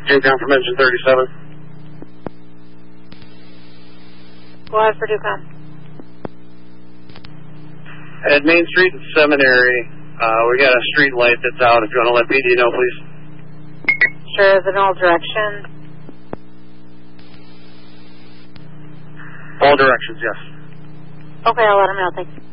Ducom from engine 37. Go ahead for Ducom. At Main Street and Seminary, we got a street light that's out. If you want to let PD know, please. Sure, is it in all directions? All directions, yes. Okay, I'll let him know. Thanks.